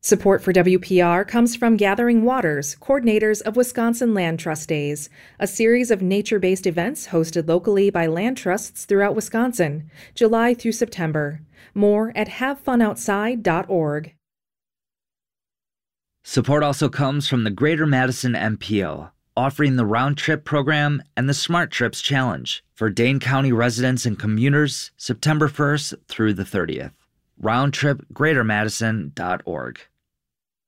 Support for WPR comes from Gathering Waters, coordinators of Wisconsin Land Trust Days, a series of nature-based events hosted locally by land trusts throughout Wisconsin, July through September. More at havefunoutside.org. Support also comes from the Greater Madison MPO, offering the Round Trip program and the Smart Trips Challenge for Dane County residents and commuters September 1st through the 30th. Roundtripgreatermadison.org.